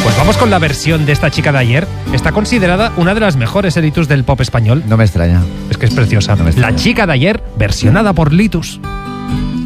Pues vamos con la versión de esta chica de ayer. Está considerada una de las mejores Litus del pop español. No me extraña. Es que es preciosa. No me extraña. La chica de ayer, versionada por Litus.